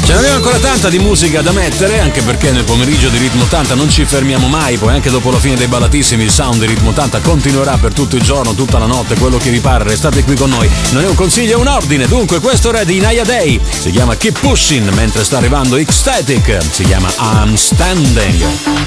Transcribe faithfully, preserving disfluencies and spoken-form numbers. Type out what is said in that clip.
Ce n'abbiamo ancora tanta di musica da mettere, anche perché nel pomeriggio di Ritmo ottanta non ci fermiamo mai, poi anche dopo la fine dei ballatissimi il sound di Ritmo ottanta continuerà per tutto il giorno, tutta la notte, quello che vi pare, restate qui con noi. Non è un consiglio, è un ordine, dunque questo era di Naya Day, si chiama Keep Pushing, mentre sta arrivando Ecstatic, si chiama I'm Standing.